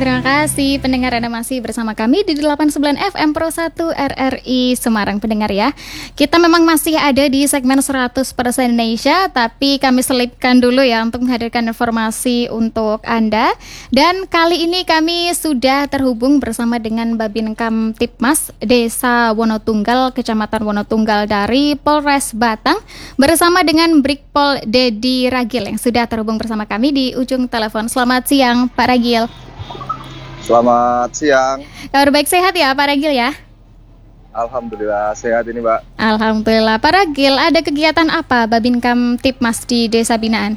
Terima kasih pendengar, Anda masih bersama kami di 89 FM Pro 1 RRI Semarang pendengar ya. Kita memang masih ada di segmen 100% Indonesia, tapi kami selipkan dulu ya untuk menghadirkan informasi untuk Anda. Dan kali ini kami sudah terhubung bersama dengan Babin Kamtibmas Desa Wonotunggal, Kecamatan Wonotunggal dari Polres Batang, bersama dengan Brigpol Dedi Ragil yang sudah terhubung bersama kami di ujung telepon. Selamat siang Pak Ragil. Selamat siang. Kabar baik, sehat ya Pak Ragil ya? Alhamdulillah sehat ini Mbak. Alhamdulillah. Pak Ragil, ada kegiatan apa Babin Kamtibmas di Desa Binaan?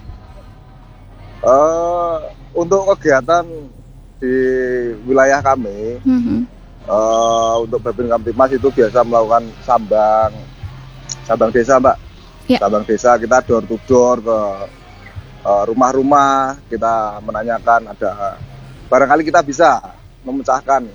Untuk kegiatan di wilayah kami, untuk Babin Kamtibmas itu biasa melakukan sambang desa Mbak. Ya. Sambang desa, kita door to door ke rumah-rumah, kita menanyakan ada barangkali kita bisa memecahkan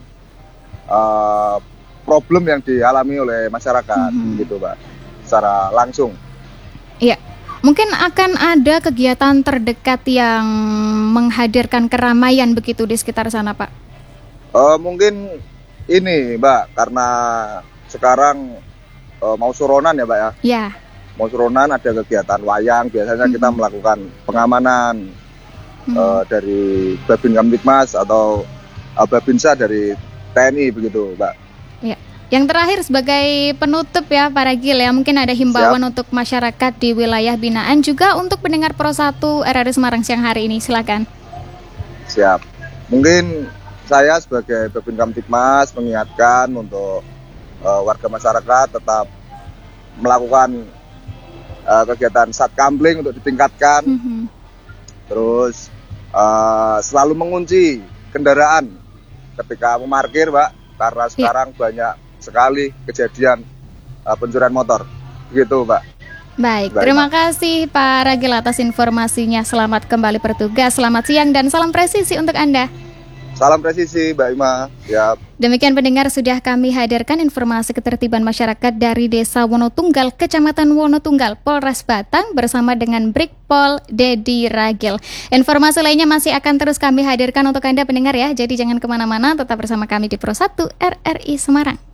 problem yang dialami oleh masyarakat, gitu Pak, secara langsung. Iya, mungkin akan ada kegiatan terdekat yang menghadirkan keramaian begitu di sekitar sana Pak? Mungkin ini Mbak, karena sekarang mau suronan ya Mbak ya? Iya. Mau suronan ada kegiatan wayang, biasanya kita melakukan pengamanan. Dari Babin Kamtibmas atau Babinsa dari TNI begitu Mbak. Ya. Yang terakhir sebagai penutup ya Pak Ragil ya, mungkin ada himbauan untuk masyarakat di wilayah binaan juga untuk pendengar Pro 1 RRI Semarang siang hari ini, silakan. Siap. Mungkin saya sebagai Babin Kamtibmas mengingatkan untuk warga masyarakat tetap melakukan kegiatan satkamling untuk ditingkatkan. Terus selalu mengunci kendaraan ketika memarkir Mbak, karena sekarang banyak sekali kejadian pencurian motor, begitu Mbak. Baik, terima kasih Pak Ragil atas informasinya. Selamat kembali bertugas, selamat siang dan salam presisi untuk Anda. Salam presisi Mbak Ima. Siap. Demikian pendengar, sudah kami hadirkan informasi ketertiban masyarakat dari Desa Wonotunggal, Kecamatan Wonotunggal, Polres Batang bersama dengan Brigpol Dedi Ragil. Informasi lainnya masih akan terus kami hadirkan untuk Anda pendengar ya. Jadi jangan kemana-mana, tetap bersama kami di Pro 1 RRI Semarang.